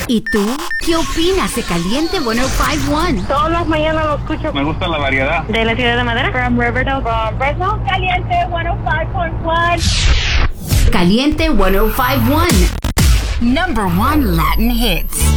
¿Y tú? ¿Qué opinas de Caliente 105.1? Todas las mañanas lo escucho. Me gusta la variedad. ¿De la ciudad de Madera? From Riverdale, from Fresno. Caliente 105.1. Caliente 105.1. Number 1 Latin hits.